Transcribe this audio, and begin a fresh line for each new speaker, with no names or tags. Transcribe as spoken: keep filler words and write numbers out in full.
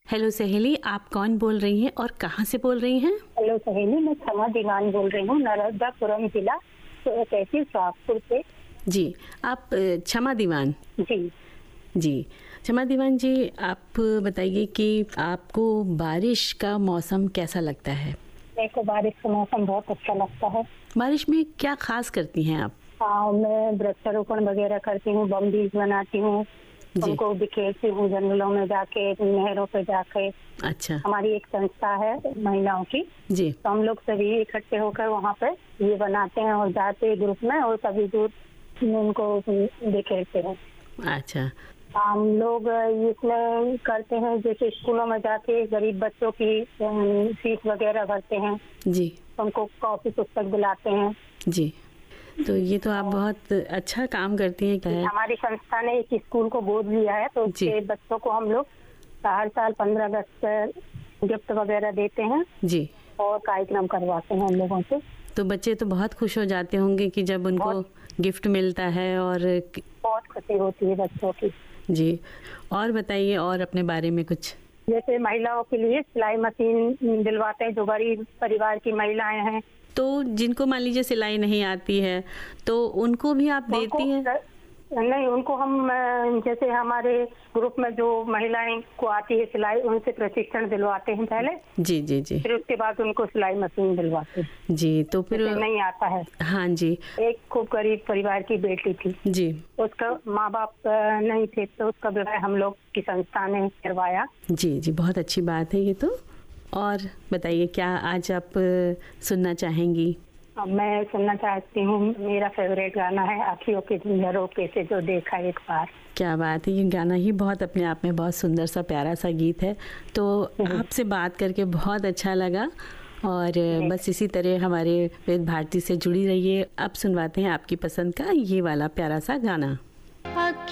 Hello सहेली, आप कौन बोल रही हैं और कहाँ से बोल रही हैं?
हेलो सहेली, मैं क्षमा दीवान बोल रही हूँ, नर्मदापुरम जिला, तो तहसील सोहागपुर से।
जी, आप अ, क्षमा दीवान।
जी
जी, क्षमा दीवान जी, आप बताइए कि आपको बारिश का मौसम कैसा लगता है?
मेरे को बारिश का मौसम बहुत अच्छा लगता है।
बारिश में क्या खास करती हैं आप?
हाँ, मैं वृक्षारोपण वगैरह करती हूँ, बम बीज बनाती हूँ,
जी।
उनको बिखेरती हूँ जंगलों में जाके, नहरों पे जाके।
अच्छा।
हमारी एक संस्था है महिलाओं की,
जी।
तो हम लोग सभी इकट्ठे होकर वहाँ पे ये बनाते हैं और जाते हैं ग्रुप में और सभी दूर उनको बिखेरते हैं।
अच्छा।
हम लोग इसमें करते हैं, जैसे स्कूलों में जाके गरीब बच्चों की अम, फीस वगैरह भरते हैं,
जी।
उनको कॉपी पुस्तक दिलाते हैं।
जी, तो ये तो आप बहुत अच्छा काम करती हैं। क्या है?
हमारी संस्था ने एक स्कूल को गोद लिया है, तो
जी।
उसके बच्चों को हम लोग हर साल पंद्रह अगस्त गिफ्ट वगैरह देते हैं
जी।
और कार्यक्रम करवाते हैं उन लोगों से।
तो बच्चे तो बहुत खुश हो जाते होंगे कि जब उनको गिफ्ट मिलता है। और
बहुत खुशी होती है बच्चों की।
जी, और बताइए और अपने बारे में कुछ।
जैसे महिलाओं के लिए सिलाई मशीन दिलवाते हैं, जो गरीब परिवार की महिलाएं हैं।
तो जिनको मान लीजिए सिलाई नहीं आती है, तो उनको भी आप देती हैं?
नहीं, उनको हम अ, जैसे हमारे ग्रुप में जो महिलाएं को आती है सिलाई, उनसे प्रशिक्षण दिलवाते हैं पहले।
जी जी जी।
फिर उसके बाद उनको सिलाई मशीन दिलवाते हैं।
जी, तो फिर
जैसे नहीं आता है।
हाँ जी।
एक खूब गरीब परिवार की बेटी थी
जी।
उसका माँ बाप अ, नहीं थे, तो उसका विवाह हम लोग की संस्था ने करवाया।
जी जी, बहुत अच्छी बात है ये तो। और बताइए, क्या आज आप अ, सुनना चाहेंगी?
अब मैं सुनना चाहती हूँ, मेरा फेवरेट गाना है आँखियों के झरोखे से जो देखा एक बार।
क्या बात है, ये गाना ही बहुत अपने आप में बहुत सुंदर सा प्यारा सा गीत है। तो आपसे बात करके बहुत अच्छा लगा और बस इसी तरह हमारे वेद भारती से जुड़ी रहिए। अब सुनवाते हैं आपकी पसंद का ये वाला प्यारा सा गाना।